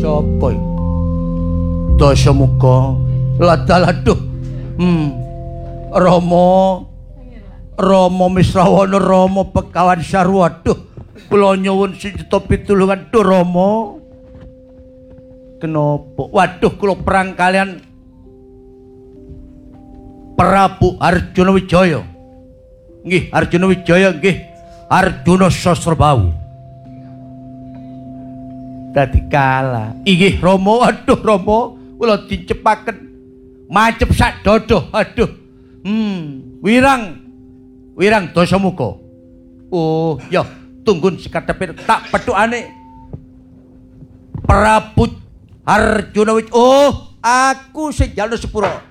Sapa iki? Dasamuka. Ladah-laduh. Rama Misrawana Rama Bekawan Sarwa. Aduh, kula nyuwun sijata pitulungan Duh Rama. Kenapa? Waduh, kula perang kalian Prabu Arjuna Wijaya. Nggih, Arjuna Wijaya nggih. Arjuna Sasrabahu. Dadi kalah. Inggih Rama, aduh Rama, kula dicepaken macep sak dodo. Aduh. Wirang Dasamuka. Oh, ya, tunggun sekadepin tak petukane. Prabu Arjuna Wijaya. Oh, aku sing jaluk sepura.